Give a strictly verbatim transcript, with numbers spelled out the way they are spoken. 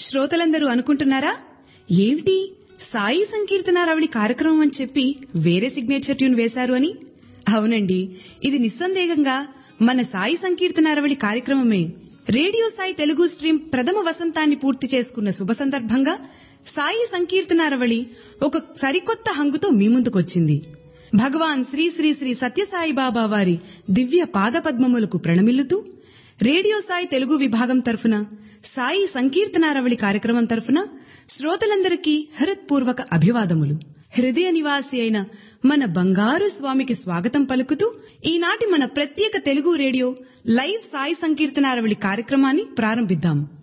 శ్రోతలందరూ అనుకుంటున్నారా, ఏమిటి సాయి సంకీర్తనారావళి కార్యక్రమం అని చెప్పి వేరే సిగ్నేచర్ ట్యూన్ వేశారు అని? అవునండి, ఇది నిస్సందేహంగా మన సాయి సంకీర్తనారావళి కార్యక్రమమే. రేడియో సాయి తెలుగు స్ట్రీమ్ ప్రథమ వసంతాన్ని పూర్తి చేసుకున్న శుభ సందర్భంగా సాయి సంకీర్తనారావళి ఒక సరికొత్త హంగుతో మీ ముందుకొచ్చింది. భగవాన్ శ్రీ శ్రీ శ్రీ సత్యసాయి బాబా వారి దివ్య పాదపద్మములకు ప్రణమిల్లుతూ రేడియో సాయి తెలుగు విభాగం తరఫున సాయి సంకీర్తనారావళి కార్యక్రమం తరఫున శ్రోతలందరికీ హృత్పూర్వక అభివాదములు. హృదయ నివాసి అయిన మన బంగారు స్వామికి స్వాగతం పలుకుతూ ఈనాటి మన ప్రత్యేక తెలుగు రేడియో లైవ్ సాయి సంకీర్తనారావళి కార్యక్రమాన్ని ప్రారంభిద్దాం.